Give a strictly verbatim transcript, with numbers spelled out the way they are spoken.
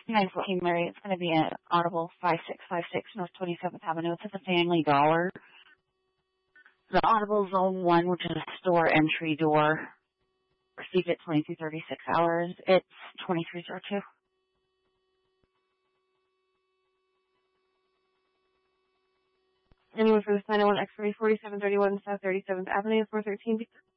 nine fourteen Mary. It's going to be an Audible five six five six North twenty-seventh Avenue. It's at the Family Dollar. The Audible Zone one, which is a store entry door, received at twenty-two thirty-six hours. It's twenty-three oh two. Anyone for the nine oh one X-ray forty-seven thirty-one South thirty-seventh Avenue, four thirteen